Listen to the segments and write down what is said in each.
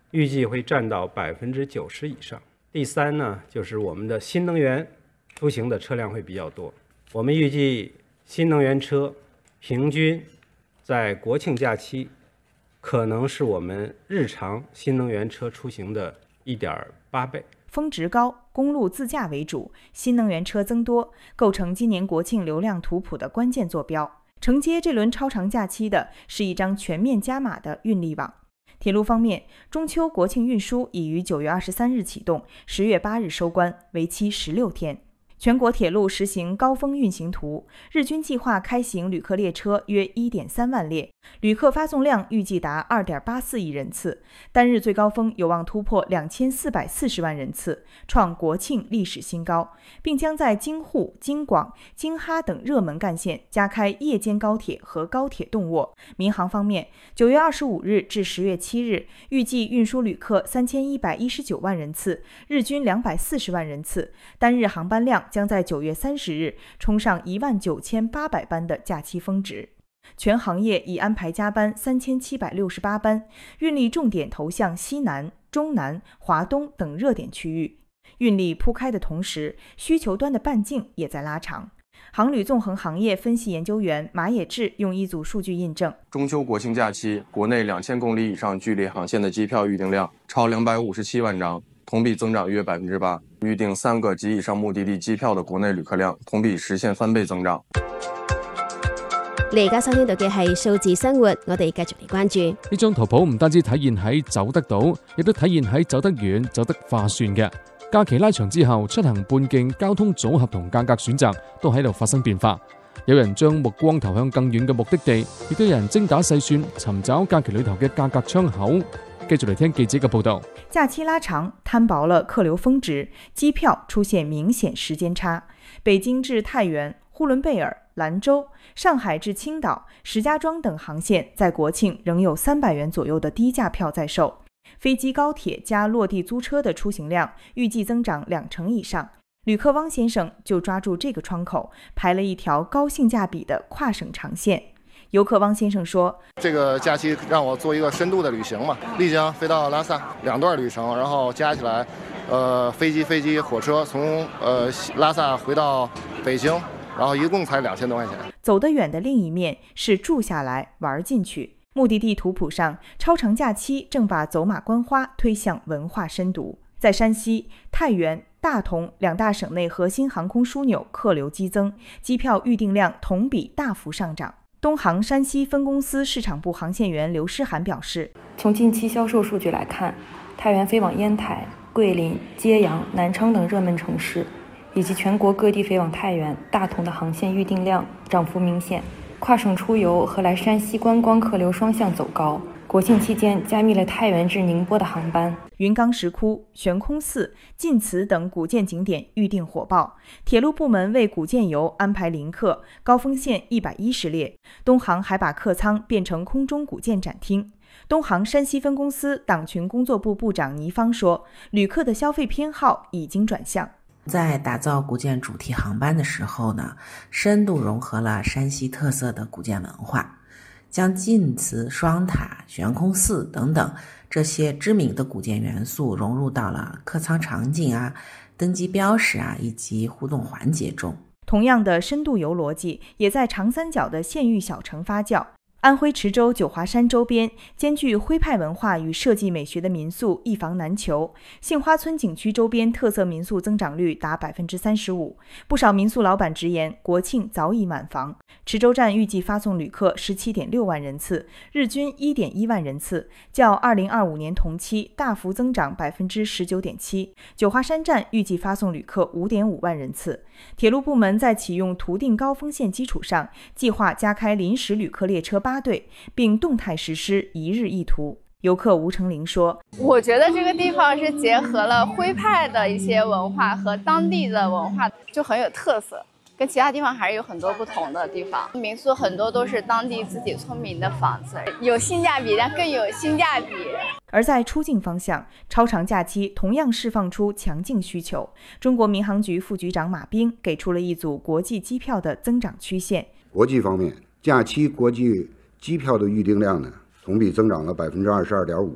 预计会占到90%以上。第三呢，就是我们的新能源出行的车辆会比较多。我们预计新能源车平均在国庆假期可能是我们日常新能源车出行的1.8倍。 峰值高，公路自驾为主，新能源车增多，构成今年国庆流量图谱的关键坐标。承接这轮超长假期的是一张全面加码的运力网。铁路方面，中秋国庆运输已于9月23日启动，10月8日收官，为期16天。全国铁路实行高峰运行图，日均计划开行旅客列车约 1.3 万列，旅客发送量预计达 2.84 亿人次，单日最高峰有望突破2440万人次，创国庆历史新高，并将在京沪、京广、京哈等热门干线加开夜间高铁和高铁动卧。民航方面，9月25日至10月7日，预计运输旅客3119万人次，日均240万人次，单日航班量将在9月30日冲上19800班的假期峰值。全行业已安排加班3768班，运力重点投向西南、中南、华东等热点区域。运力铺开的同时，需求端的半径也在拉长。航旅纵横行业分析研究员马野志用一组数据印证， 中秋国庆假期，国内2000公里以上距离航线的机票预订量超257万张，同比增长约8%。预订3个及以上目的地機票嘅國內旅客量同比實現3倍增長。 你而家收聽到嘅係數字生活，我哋繼續嚟關注呢張圖譜，唔單止體現喺走得到，亦都體現喺走得遠、走得划算嘅。假期拉長之後，出行半徑、交通組合同價格選擇都喺度發生變化。有人將目光投向更遠嘅目的地，亦都有人精打細算尋找假期裏頭嘅價格窗口。繼續嚟聽記者嘅報導。 假期拉長，攤薄了客流峰值，機票出現明顯時間差。北京至太原、呼倫貝爾、蘭州、上海至青島、石家莊等航線在國慶仍有300元左右的低價票在售。飛機、高鐵加落地租車的出行量預計增長20%以上。旅客汪先生就抓住這個窗口，排了一條高性價比的跨省長線。游客汪先生说：“ 这个假期让我做一个深度的旅行嘛，丽江飞到拉萨2段旅程，然后加起来，飞机、火车从拉萨回到北京，然后一共才2000多块钱。” 走得远的另一面是住下来玩进去。目的地图谱上，超长假期正把走马观花推向文化深度。在山西、太原、大同2大省内核心航空枢纽客流激增，机票预订量同比大幅上涨。东航山西分公司市场部航线员刘诗涵表示， 从近期销售数据来看，太原飞往烟台、桂林、揭阳、南昌等热门城市，以及全国各地飞往太原、大同的航线预订量涨幅明显，跨省出游和来山西观光客流双向走高。国庆期间加密了太原至宁波的航班。 云冈石窟、悬空寺、晋祠等古建景点预订火爆，铁路部门为古建游安排临客，高峰线110列。东航还把客舱变成空中古建展厅。东航山西分公司党群工作部部长倪芳说，旅客的消费偏好已经转向。 在打造古建主题航班的时候呢，深度融合了山西特色的古建文化，将晋祠、双塔、悬空寺等等这些知名的古建元素融入到了客舱场景啊、登机标识啊以及互动环节中。 同样的深度游逻辑也在长三角的县域小城发酵。安徽池州九华山周边兼具徽派文化与设计美学的民宿一房难求，杏花村景区周边特色民宿增长率达 35%， 不少民宿老板直言国庆早已满房。池州站预计发送旅客 17.6 万人次，日均 1.1 万人次，较2025年同期大幅增长 19.7%。 九华山站预计发送旅客 5.5 万人次。铁路部门在启用图定高峰线基础上，计划加开临时旅客列车8对，并动态实施一日一图。游客吴成林说：“ 我觉得这个地方是结合了徽派的一些文化和当地的文化，就很有特色，跟其他地方还是有很多不同的地方。民宿很多都是当地自己村民的房子，有性价比，但更有性价比。” 而在出境方向，超长假期同样释放出强劲需求。中国民航局副局长马斌给出了一组国际机票的增长曲线。 国际方面，假期国际机票的预订量呢，同比增长了 22.5%，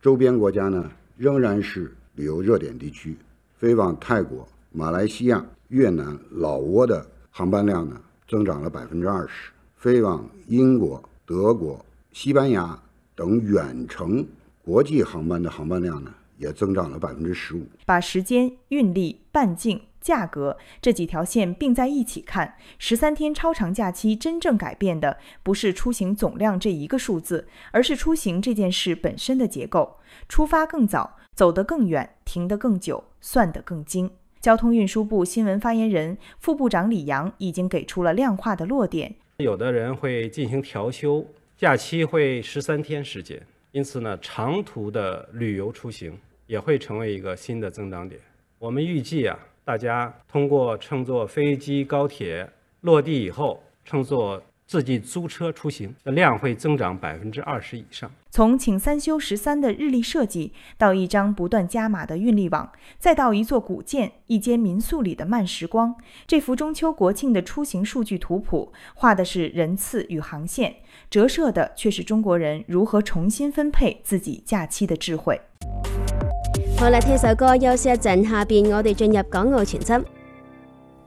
周边国家呢仍然是旅游热点地区，飞往泰国、马来西亚、越南、老挝的航班量呢增长了20%，飞往英国、德国、西班牙等远程国际航班的航班量呢也增长了15%。 把时间、运力、半径、价格这几条线并在一起看，13天超长假期真正改变的不是出行总量这一个数字，而是出行这件事本身的结构。出发更早，走得更远，停得更久，算得更精。交通运输部新闻发言人、副部长李阳已经给出了量化的落点。 有的人会进行调休，假期会13天时间，因此呢，长途的旅游出行也会成为一个新的增长点。我们预计大家通过乘坐飞机、高铁落地以后，乘坐自己租车出行的量会增长20%以上。 从请3休13的日历设计，到一张不断加码的运力网，再到一座古建、一间民宿里的慢时光，这幅中秋国庆的出行数据图谱，画的是人次与航线，折射的却是中国人如何重新分配自己假期的智慧。 好啦，聽首歌休息一陣，下邊我哋進入港澳全輯。